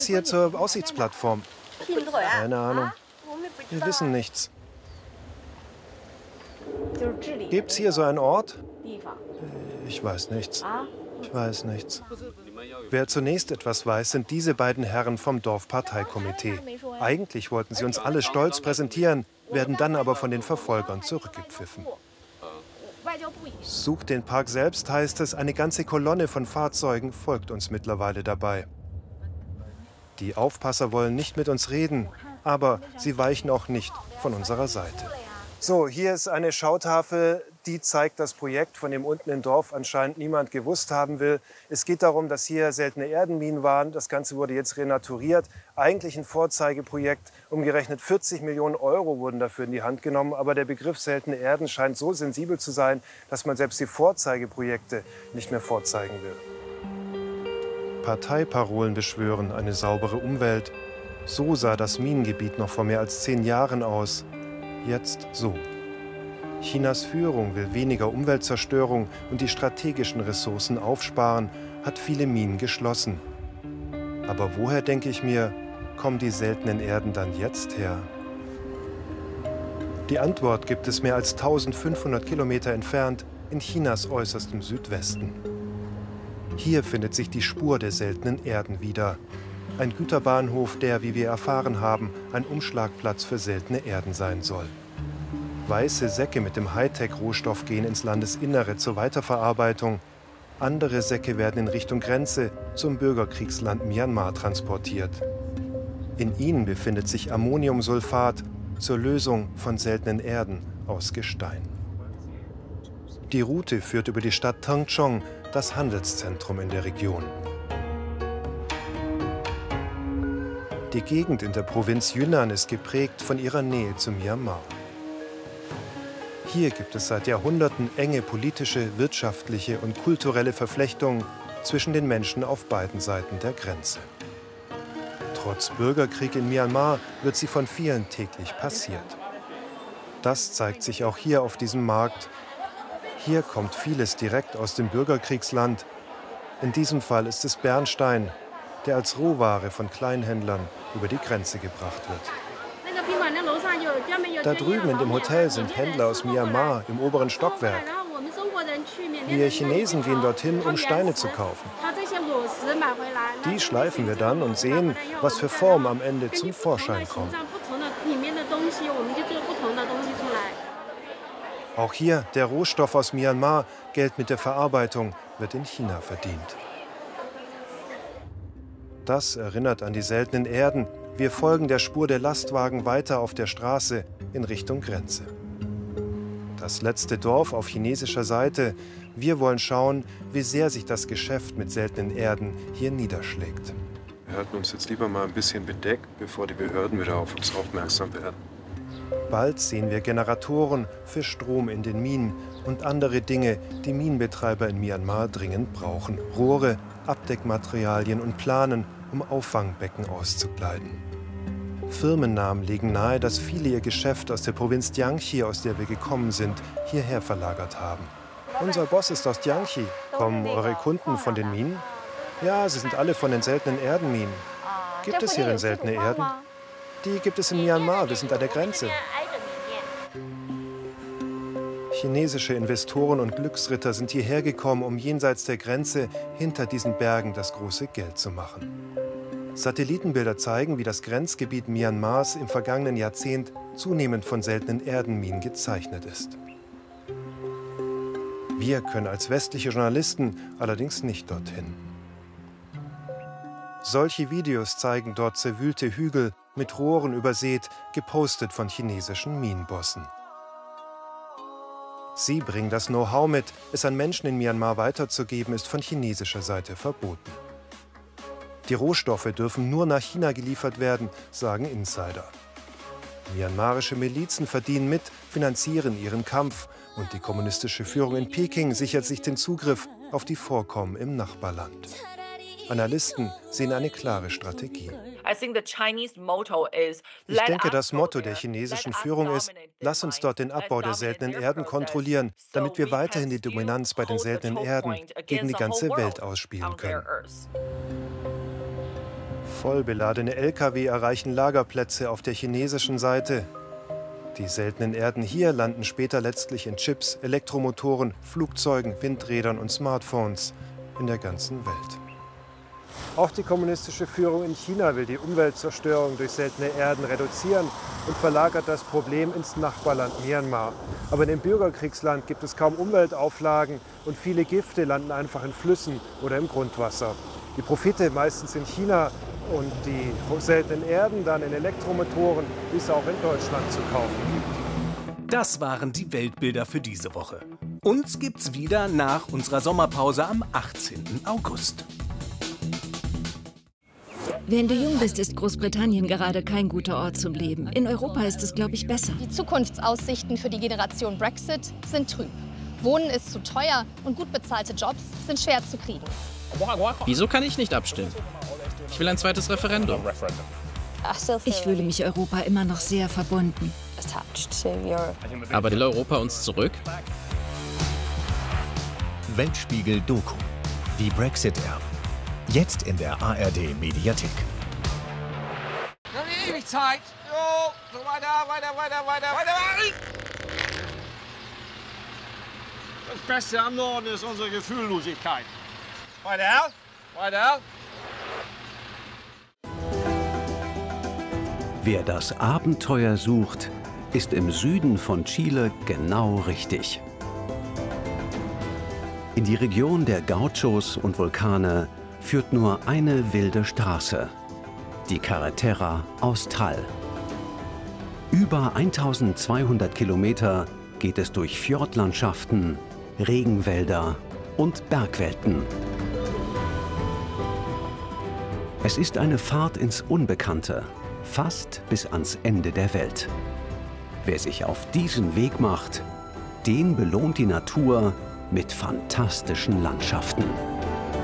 Hier zur Aussichtsplattform. Keine Ahnung. Wir wissen nichts. Gibt's hier so einen Ort? Ich weiß nichts. Ich weiß nichts. Wer zunächst etwas weiß, sind diese beiden Herren vom Dorfparteikomitee. Eigentlich wollten sie uns alle stolz präsentieren, werden dann aber von den Verfolgern zurückgepfiffen. Sucht den Park selbst, heißt es, eine ganze Kolonne von Fahrzeugen folgt uns mittlerweile dabei. Die Aufpasser wollen nicht mit uns reden, aber sie weichen auch nicht von unserer Seite. So, hier ist eine Schautafel, die zeigt das Projekt, von dem unten im Dorf anscheinend niemand gewusst haben will. Es geht darum, dass hier seltene Erdenminen waren. Das Ganze wurde jetzt renaturiert. Eigentlich ein Vorzeigeprojekt. Umgerechnet 40 Millionen Euro wurden dafür in die Hand genommen. Aber der Begriff seltene Erden scheint so sensibel zu sein, dass man selbst die Vorzeigeprojekte nicht mehr vorzeigen will. Parteiparolen beschwören eine saubere Umwelt. So sah das Minengebiet noch vor mehr als 10 Jahren aus. Jetzt so. Chinas Führung will weniger Umweltzerstörung und die strategischen Ressourcen aufsparen, hat viele Minen geschlossen. Aber woher, denke ich mir, kommen die seltenen Erden dann jetzt her? Die Antwort gibt es mehr als 1500 Kilometer entfernt, in Chinas äußerstem Südwesten. Hier findet sich die Spur der seltenen Erden wieder. Ein Güterbahnhof, der, wie wir erfahren haben, ein Umschlagplatz für seltene Erden sein soll. Weiße Säcke mit dem Hightech-Rohstoff gehen ins Landesinnere zur Weiterverarbeitung. Andere Säcke werden in Richtung Grenze zum Bürgerkriegsland Myanmar transportiert. In ihnen befindet sich Ammoniumsulfat zur Lösung von seltenen Erden aus Gestein. Die Route führt über die Stadt Tengchong, das Handelszentrum in der Region. Die Gegend in der Provinz Yunnan ist geprägt von ihrer Nähe zu Myanmar. Hier gibt es seit Jahrhunderten enge politische, wirtschaftliche und kulturelle Verflechtungen zwischen den Menschen auf beiden Seiten der Grenze. Trotz Bürgerkrieg in Myanmar wird sie von vielen täglich passiert. Das zeigt sich auch hier auf diesem Markt. Hier kommt vieles direkt aus dem Bürgerkriegsland. In diesem Fall ist es Bernstein, der als Rohware von Kleinhändlern über die Grenze gebracht wird. Da drüben in dem Hotel sind Händler aus Myanmar im oberen Stockwerk. Wir Chinesen gehen dorthin, um Steine zu kaufen. Die schleifen wir dann und sehen, was für Form am Ende zum Vorschein kommt. Auch hier der Rohstoff aus Myanmar, Geld mit der Verarbeitung, wird in China verdient. Das erinnert an die seltenen Erden. Wir folgen der Spur der Lastwagen weiter auf der Straße in Richtung Grenze. Das letzte Dorf auf chinesischer Seite. Wir wollen schauen, wie sehr sich das Geschäft mit seltenen Erden hier niederschlägt. Wir halten uns jetzt lieber mal ein bisschen bedeckt, bevor die Behörden wieder auf uns aufmerksam werden. Bald sehen wir Generatoren für Strom in den Minen und andere Dinge, die Minenbetreiber in Myanmar dringend brauchen. Rohre, Abdeckmaterialien und Planen, um Auffangbecken auszukleiden. Firmennamen legen nahe, dass viele ihr Geschäft aus der Provinz Jiangxi, aus der wir gekommen sind, hierher verlagert haben. Unser Boss ist aus Jiangxi. Kommen eure Kunden von den Minen? Ja, sie sind alle von den seltenen Erdenminen. Gibt es hier denn seltene Erden? Die gibt es in Myanmar, wir sind an der Grenze. Chinesische Investoren und Glücksritter sind hierher gekommen, um jenseits der Grenze hinter diesen Bergen das große Geld zu machen. Satellitenbilder zeigen, wie das Grenzgebiet Myanmars im vergangenen Jahrzehnt zunehmend von seltenen Erdenminen gezeichnet ist. Wir können als westliche Journalisten allerdings nicht dorthin. Solche Videos zeigen dort zerwühlte Hügel mit Rohren übersät, gepostet von chinesischen Minenbossen. Sie bringen das Know-how mit, es an Menschen in Myanmar weiterzugeben, ist von chinesischer Seite verboten. Die Rohstoffe dürfen nur nach China geliefert werden, sagen Insider. Myanmarische Milizen verdienen mit, finanzieren ihren Kampf und die kommunistische Führung in Peking sichert sich den Zugriff auf die Vorkommen im Nachbarland. Analysten sehen eine klare Strategie. Ich denke, das Motto der chinesischen Führung ist, lass uns dort den Abbau der seltenen Erden kontrollieren, damit wir weiterhin die Dominanz bei den seltenen Erden gegen die ganze Welt ausspielen können. Voll beladene Lkw erreichen Lagerplätze auf der chinesischen Seite. Die seltenen Erden hier landen später letztlich in Chips, Elektromotoren, Flugzeugen, Windrädern und Smartphones in der ganzen Welt. Auch die kommunistische Führung in China will die Umweltzerstörung durch seltene Erden reduzieren und verlagert das Problem ins Nachbarland Myanmar. Aber in dem Bürgerkriegsland gibt es kaum Umweltauflagen und viele Gifte landen einfach in Flüssen oder im Grundwasser. Die Profite meistens in China und die seltenen Erden dann in Elektromotoren, die es auch in Deutschland zu kaufen gibt. Das waren die Weltbilder für diese Woche. Uns gibt's wieder nach unserer Sommerpause am 18. August. Wenn du jung bist, ist Großbritannien gerade kein guter Ort zum Leben. In Europa ist es, glaube ich, besser. Die Zukunftsaussichten für die Generation Brexit sind trüb. Wohnen ist zu teuer und gut bezahlte Jobs sind schwer zu kriegen. Wieso kann ich nicht abstimmen? Ich will ein zweites Referendum. Ich fühle mich Europa immer noch sehr verbunden. Aber will Europa uns zurück? Weltspiegel Doku. Die Brexit-Erben. Jetzt in der ARD Mediathek. Noch nicht ewig Zeit. Jo, so weiter. Das Beste am Norden ist unsere Gefühllosigkeit. Weiter. Wer das Abenteuer sucht, ist im Süden von Chile genau richtig. In die Region der Gauchos und Vulkane führt nur eine wilde Straße, die Carretera Austral. Über 1200 Kilometer geht es durch Fjordlandschaften, Regenwälder und Bergwelten. Es ist eine Fahrt ins Unbekannte, fast bis ans Ende der Welt. Wer sich auf diesen Weg macht, den belohnt die Natur mit fantastischen Landschaften.